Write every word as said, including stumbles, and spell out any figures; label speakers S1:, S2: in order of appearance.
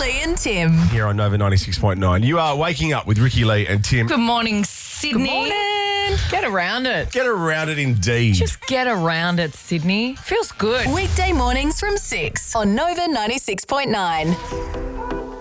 S1: Lee and Tim.
S2: Here on Nova ninety-six point nine. You are waking up with Ricky Lee and Tim.
S3: Good morning, Sydney.
S1: Good morning.
S3: Get around it.
S2: Get around it indeed.
S3: Just get around it, Sydney. Feels good.
S1: Weekday mornings from six on Nova ninety-six point nine.